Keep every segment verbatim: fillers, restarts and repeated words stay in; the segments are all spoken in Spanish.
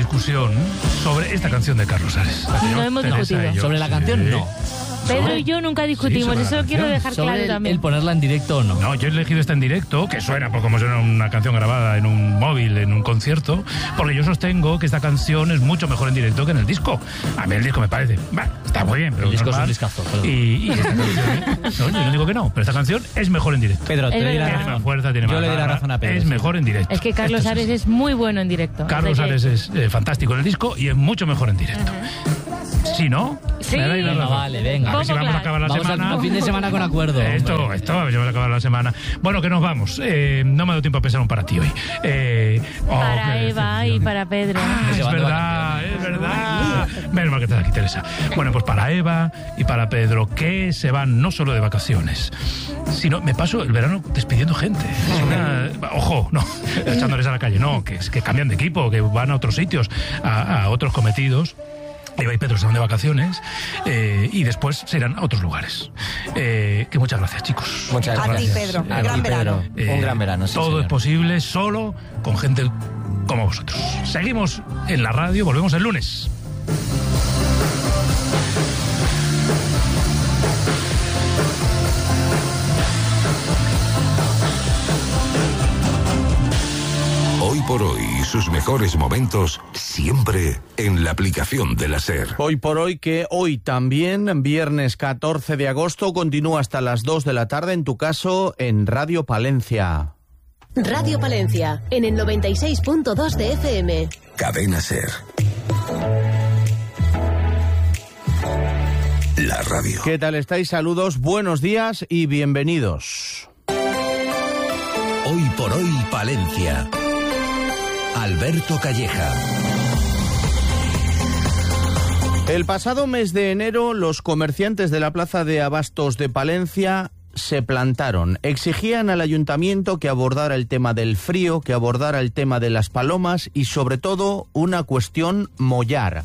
discusión sobre esta canción de Carlos Ares. No hemos discutido. Sobre la canción, sí. no. Pedro y yo nunca discutimos, sí, eso lo quiero dejar sobre claro el, también. el ponerla en directo o no. No, yo he elegido esta en directo, que suena pues, como suena una canción grabada en un móvil, en un concierto, porque yo sostengo que esta canción es mucho mejor en directo que en el disco. A mí el disco me parece, bueno, está muy bien, pero el disco normal. es un discazo. Perdón. Y, y esta canción, no, yo no digo que no, pero esta canción es mejor en directo. Pedro, te Es doy la verdad. Tiene razón. más fuerza, tiene Yo más le doy la garra, razón a Pedro. es sí. mejor en directo. Es que Carlos Esto es Ares así. es muy bueno en directo. Carlos O sea que- Ares es eh, fantástico en el disco y es mucho mejor en directo. ¿Sí, no? Sí. Me dais la Venga, razón. vale, venga. A ver si ¿Cómo vamos a claro? acabar la Vamos semana. al fin de semana con acuerdo. Esto, hombre. esto, vamos a acabar la semana. Bueno, que nos vamos. Eh, no me ha dado tiempo a pensar un para ti hoy. Eh, oh, Para qué Eva y decepción. para Pedro. Ah, Que se es van de verdad, es verdad. Menos mal que estás aquí, Teresa. Bueno, pues para Eva y para Pedro, que se van no solo de vacaciones, sino me paso el verano despidiendo gente. Es una... Ojo, no, echándoles a la calle, no, que, que cambian de equipo, que van a otros sitios, a, a otros cometidos. Eva y Pedro se van de vacaciones eh, y después se irán a otros lugares. Eh, que muchas gracias, chicos. Muchas A ti, gracias. Pedro. A Un gran ti, Pedro. verano. Eh, Un gran verano, sí, todo señor. es posible solo con gente como vosotros. Seguimos en la radio, volvemos el lunes. Hoy por hoy, sus mejores momentos siempre en la aplicación de la SER. Hoy por hoy, que hoy también, viernes catorce de agosto, continúa hasta las dos de la tarde, en tu caso, en Radio Palencia. Radio Palencia, en el noventa y seis punto dos de F M. Cadena SER. La radio. ¿Qué tal estáis? Saludos, buenos días y bienvenidos. Hoy por hoy, Palencia. Alberto Calleja. El pasado mes de enero, los comerciantes de la plaza de Abastos de Palencia se plantaron. Exigían al ayuntamiento que abordara el tema del frío, que abordara el tema de las palomas y, sobre todo, una cuestión mollar.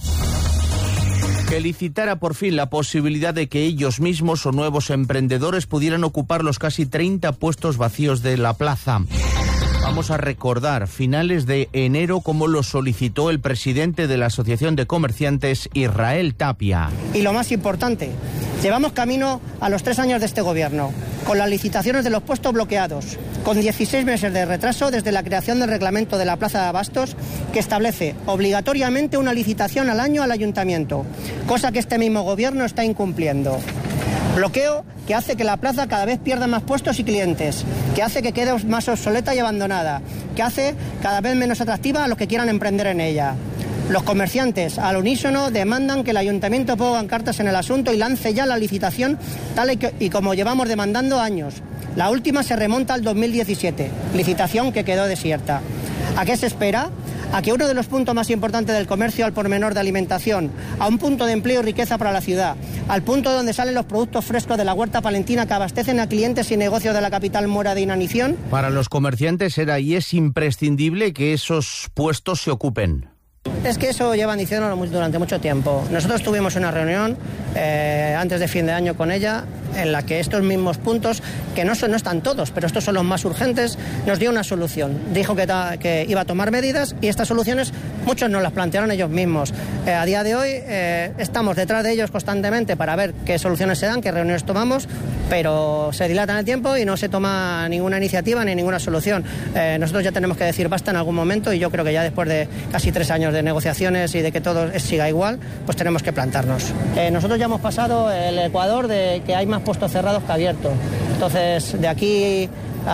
Que licitara por fin la posibilidad de que ellos mismos o nuevos emprendedores pudieran ocupar los casi treinta puestos vacíos de la plaza. Vamos a recordar finales de enero como lo solicitó el presidente de la Asociación de Comerciantes, Israel Tapia. Y lo más importante, llevamos camino a los tres años de este gobierno, con las licitaciones de los puestos bloqueados, con dieciséis meses de retraso desde la creación del reglamento de la Plaza de Abastos, que establece obligatoriamente una licitación al año al ayuntamiento, cosa que este mismo gobierno está incumpliendo. Bloqueo que hace que la plaza cada vez pierda más puestos y clientes, que hace que quede más obsoleta y abandonada, que hace cada vez menos atractiva a los que quieran emprender en ella. Los comerciantes, al unísono, demandan que el ayuntamiento ponga cartas en el asunto y lance ya la licitación tal y, que, y como llevamos demandando años. La última se remonta al dos mil diecisiete, licitación que quedó desierta. ¿A qué se espera? A que uno de los puntos más importantes del comercio al por menor de alimentación, a un punto de empleo y riqueza para la ciudad, al punto donde salen los productos frescos de la huerta palentina que abastecen a clientes y negocios de la capital muera de inanición. Para los comerciantes era y es imprescindible que esos puestos se ocupen. Es que eso llevan diciéndolo durante mucho tiempo. Nosotros tuvimos una reunión eh, antes de fin de año con ella, en la que estos mismos puntos, que no, son, no están todos, pero estos son los más urgentes, nos dio una solución. Dijo que, ta, que iba a tomar medidas y estas soluciones muchos nos las plantearon ellos mismos. Eh, a día de hoy eh, estamos detrás de ellos constantemente para ver qué soluciones se dan, qué reuniones tomamos, pero se dilata en el tiempo y no se toma ninguna iniciativa ni ninguna solución. Eh, nosotros ya tenemos que decir basta en algún momento y yo creo que ya después de casi tres años de negociaciones y de que todo siga igual, pues tenemos que plantarnos. Eh, nosotros ya hemos pasado el Ecuador de que hay más puestos cerrados que abiertos. Entonces, de aquí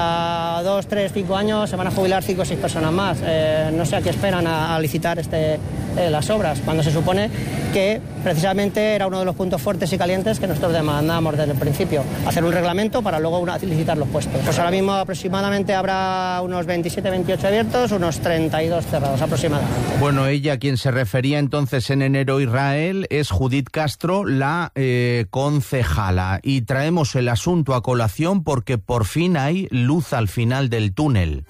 a dos, tres, cinco años se van a jubilar cinco o seis personas más. Eh, no sé a qué esperan a, a licitar este, eh, las obras, cuando se supone que precisamente era uno de los puntos fuertes y calientes que nosotros demandábamos desde el principio, hacer un reglamento para luego una, licitar los puestos. Pues ahora mismo aproximadamente habrá unos veintisiete, veintiocho abiertos, unos treinta y dos cerrados aproximadamente. Bueno, ella, a quien se refería entonces en enero, Israel, es Judith Castro, la eh, concejala. Y traemos el asunto a colación porque por fin hay luz al final del túnel.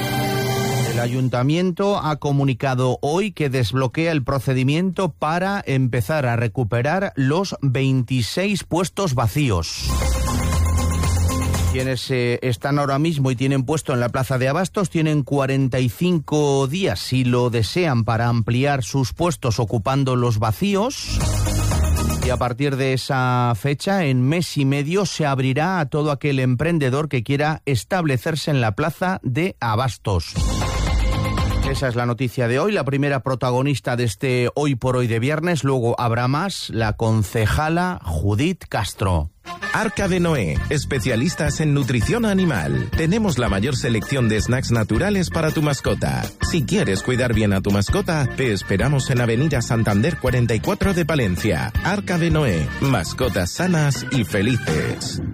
El ayuntamiento ha comunicado hoy que desbloquea el procedimiento para empezar a recuperar los veintiséis puestos vacíos. Quienes eh, están ahora mismo y tienen puesto en la plaza de abastos tienen cuarenta y cinco días, si lo desean, para ampliar sus puestos ocupando los vacíos. Y a partir de esa fecha, en mes y medio, se abrirá a todo aquel emprendedor que quiera establecerse en la plaza de abastos. Esa es la noticia de hoy, la primera protagonista de este Hoy por Hoy de viernes. Luego habrá más, la concejala Judith Castro. Arca de Noé, especialistas en nutrición animal. Tenemos la mayor selección de snacks naturales para tu mascota. Si quieres cuidar bien a tu mascota, te esperamos en Avenida Santander cuarenta y cuatro de Palencia. Arca de Noé, mascotas sanas y felices.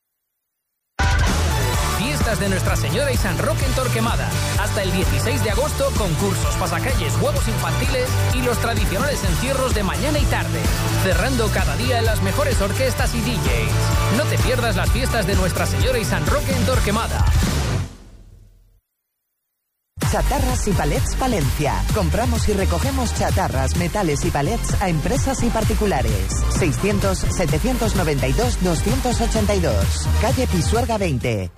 Fiestas de Nuestra Señora y San Roque en Torquemada. Hasta el dieciséis de agosto, concursos, pasacalles, juegos infantiles y los tradicionales encierros de mañana y tarde. Cerrando cada día en las mejores orquestas y D Js. No te pierdas las fiestas de Nuestra Señora y San Roque en Torquemada. Chatarras y Palets Palencia. Compramos y recogemos chatarras, metales y palets a empresas y particulares. seiscientos, setecientos noventa y dos, doscientos ochenta y dos. Calle Pisuerga veinte.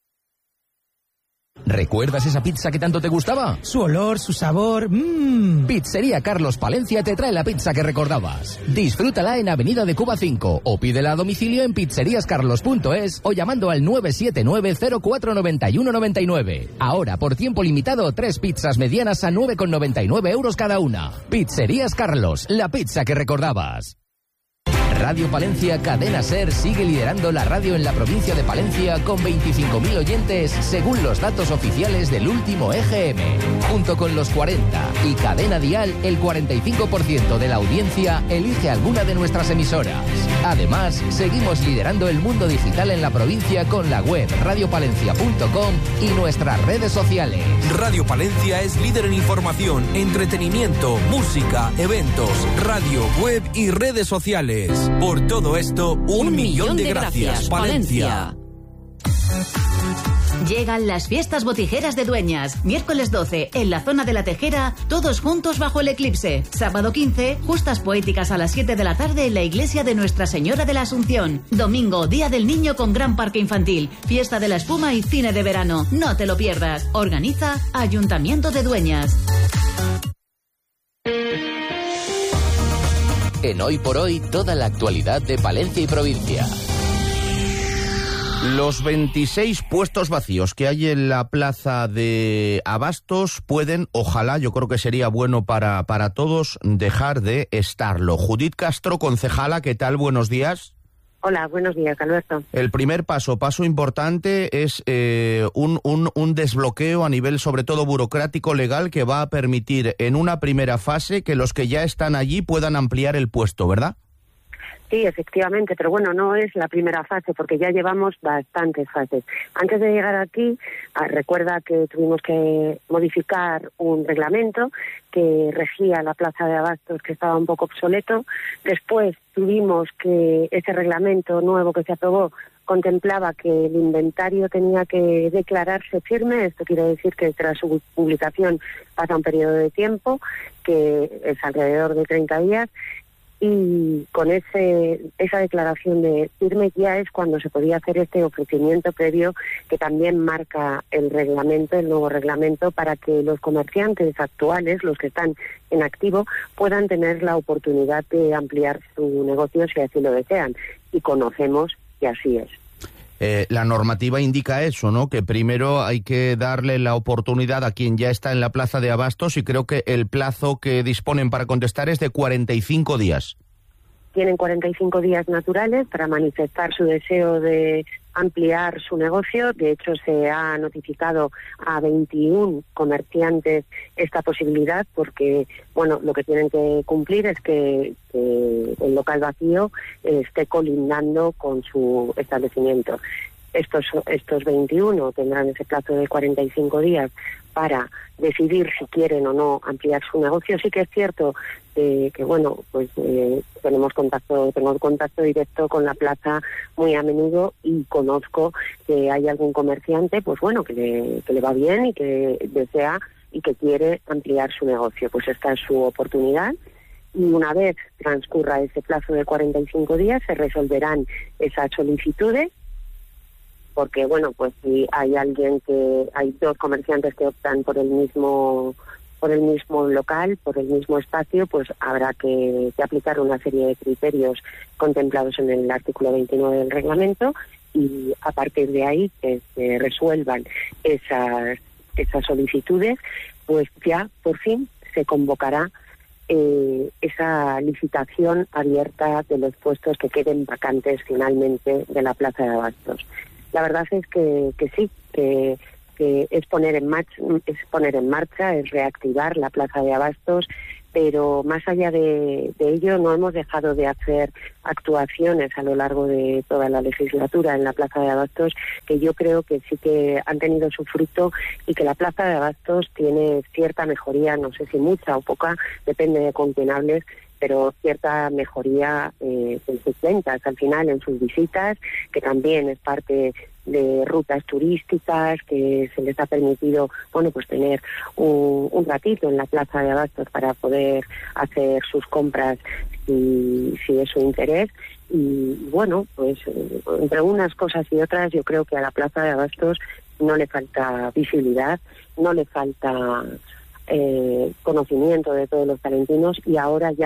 ¿Recuerdas esa pizza que tanto te gustaba? Su olor, su sabor... Mmm. Pizzería Carlos Palencia te trae la pizza que recordabas. Disfrútala en Avenida de Cuba cinco o pídela a domicilio en pizzerías carlos punto es o llamando al nueve siete nueve, cero cuatro nueve uno nueve nueve. Ahora, por tiempo limitado, tres pizzas medianas a nueve con noventa y nueve euros cada una. Pizzerías Carlos, la pizza que recordabas. Radio Palencia Cadena SER sigue liderando la radio en la provincia de Palencia con veinticinco mil oyentes según los datos oficiales del último E G M. Junto con los cuarenta y Cadena Dial, el cuarenta y cinco por ciento de la audiencia elige alguna de nuestras emisoras. Además, seguimos liderando el mundo digital en la provincia con la web radio palencia punto com y nuestras redes sociales. Radio Palencia es líder en información, entretenimiento, música, eventos, radio, web y redes sociales. Por todo esto, un, un millón, millón de, de gracias, gracias Palencia. Llegan las fiestas botijeras de Dueñas. Miércoles doce, en la zona de la Tejera, todos juntos bajo el eclipse. Sábado quince, justas poéticas a las siete de la tarde en la iglesia de Nuestra Señora de la Asunción. Domingo, Día del Niño con gran parque infantil, fiesta de la espuma y cine de verano. No te lo pierdas. Organiza Ayuntamiento de Dueñas. En Hoy por Hoy, toda la actualidad de Palencia y provincia. Los veintiséis puestos vacíos que hay en la plaza de abastos pueden, ojalá, yo creo que sería bueno para, para todos, dejar de estarlo. Judith Castro, concejala, ¿qué tal? Buenos días. Hola, buenos días, Alberto. El primer paso, paso importante, es eh, un, un, un desbloqueo a nivel sobre todo burocrático legal que va a permitir en una primera fase que los que ya están allí puedan ampliar el puesto, ¿verdad? Sí, efectivamente, pero bueno, no es la primera fase porque ya llevamos bastantes fases. Antes de llegar aquí, recuerda que tuvimos que modificar un reglamento que regía la plaza de abastos que estaba un poco obsoleto. Después tuvimos que ese reglamento nuevo que se aprobó contemplaba que el inventario tenía que declararse firme. Esto quiere decir que tras su publicación pasa un periodo de tiempo que es alrededor de treinta días. Y con ese esa declaración de firme ya es cuando se podía hacer este ofrecimiento previo que también marca el reglamento, el nuevo reglamento, para que los comerciantes actuales, los que están en activo, puedan tener la oportunidad de ampliar su negocio si así lo desean. Y conocemos que así es. Eh, la normativa indica eso, ¿no? Que primero hay que darle la oportunidad a quien ya está en la plaza de abastos y creo que el plazo que disponen para contestar es de cuarenta y cinco días. Tienen cuarenta y cinco días naturales para manifestar su deseo de ampliar su negocio. De hecho, se ha notificado a veintiún comerciantes esta posibilidad porque, bueno, lo que tienen que cumplir es que, que el local vacío eh, esté colindando con su establecimiento. Estos, estos veintiuno tendrán ese plazo de cuarenta y cinco días para decidir si quieren o no ampliar su negocio. Sí que es cierto eh, que, bueno, pues eh, tenemos contacto, tengo contacto directo con la plaza muy a menudo y conozco que hay algún comerciante, pues bueno, que le, que le va bien y que desea y que quiere ampliar su negocio. Pues esta es su oportunidad. Y una vez transcurra ese plazo de cuarenta y cinco días, se resolverán esas solicitudes porque bueno, pues si hay alguien que, hay dos comerciantes que optan por el mismo por el mismo local, por el mismo espacio, pues habrá que, que aplicar una serie de criterios contemplados en el artículo veintinueve del reglamento, y a partir de ahí que se resuelvan esas, esas solicitudes, pues ya por fin se convocará eh, esa licitación abierta de los puestos que queden vacantes finalmente de la Plaza de Abastos. La verdad es que, que sí, que que es poner en marcha, es poner en marcha, es reactivar la Plaza de Abastos, pero más allá de, de ello no hemos dejado de hacer actuaciones a lo largo de toda la legislatura en la Plaza de Abastos, que yo creo que sí que han tenido su fruto, y que la Plaza de Abastos tiene cierta mejoría, no sé si mucha o poca, depende de con quién hables, pero cierta mejoría eh, en sus ventas, al final en sus visitas, que también es parte de rutas turísticas, que se les ha permitido, bueno, pues tener un, un ratito en la Plaza de Abastos para poder hacer sus compras si, si es su interés. Y bueno, pues entre unas cosas y otras, yo creo que a la Plaza de Abastos no le falta visibilidad, no le falta eh, conocimiento de todos los palentinos, y ahora ya